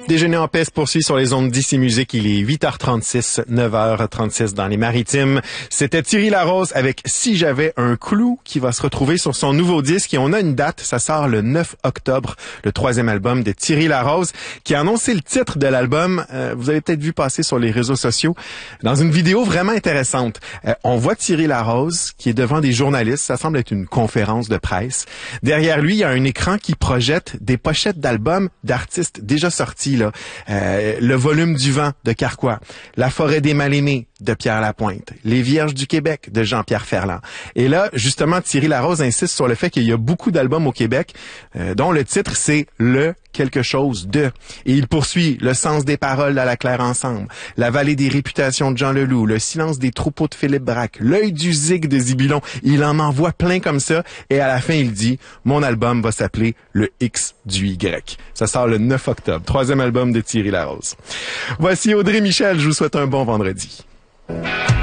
Déjeuner en paix se poursuit sur les ondes d'Ici Musique. Il est 8h36, 9h36 dans les Maritimes. C'était Thierry Larose avec Si j'avais un clou qui va se retrouver sur son nouveau disque. Et on a une date, ça sort le 9 octobre, le 3e album de Thierry Larose, qui a annoncé le titre de l'album. Vous avez peut-être vu passer sur les réseaux sociaux dans une vidéo vraiment intéressante. On voit Thierry Larose qui est devant des journalistes. Ça semble être une conférence de presse. Derrière lui, il y a un écran qui projette des pochettes d'albums d'artistes déjà sortis. Le volume du vent de Carquois, La forêt des mal-aimés de Pierre Lapointe, Les Vierges du Québec de Jean-Pierre Ferland. Et là, justement, Thierry Larose insiste sur le fait qu'il y a beaucoup d'albums au Québec dont le titre c'est Le quelque chose de. Et il poursuit Le sens des paroles à la Claire Ensemble, La vallée des réputations de Jean Leloup, Le silence des troupeaux de Philippe Braque, L'œil du zig de Zibulon. Il en envoie plein comme ça. Et à la fin, il dit, mon album va s'appeler Le X du Y. Ça sort le 9 octobre. 3e album de Thierry Larose. Voici Audrey Michel. Je vous souhaite un bon vendredi.